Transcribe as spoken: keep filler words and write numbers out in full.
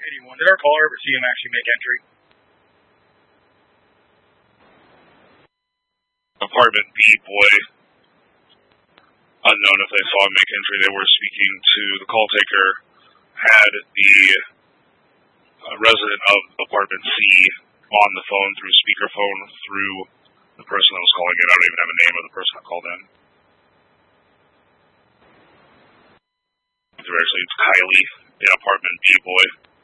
eighty-one. Did our caller ever see him actually make entry? Apartment B boy. Unknown if they saw him make entry. They were speaking to the call taker. Had the uh, resident of apartment C on the phone through speakerphone through the person that was calling in. I don't even have a name of the person that called in. Actually, it's Kylie in apartment B boy.